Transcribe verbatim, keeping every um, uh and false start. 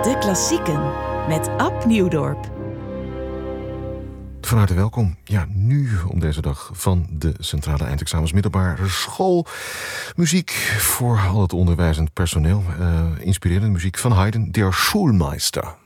De klassieken met Ab Nieuwdorp. Van harte welkom. Ja, nu om deze dag van de Centrale Eindexamens Middelbare School. Muziek voor al het onderwijzend personeel. Uh, inspirerende muziek van Haydn, Der Schulmeister.